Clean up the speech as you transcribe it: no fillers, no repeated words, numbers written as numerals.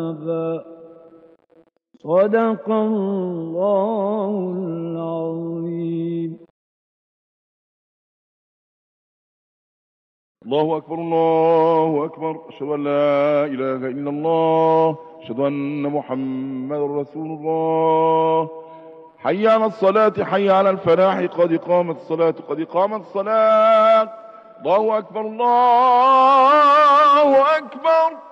صدق الله العظيم. الله أكبر الله أكبر، أشهد أن لا إله إلا الله، أشهد أن محمدا رسول الله. حي على الصلاة، حي على الفلاح، قد قامت الصلاة، قد قامت الصلاة. الله أكبر الله أكبر.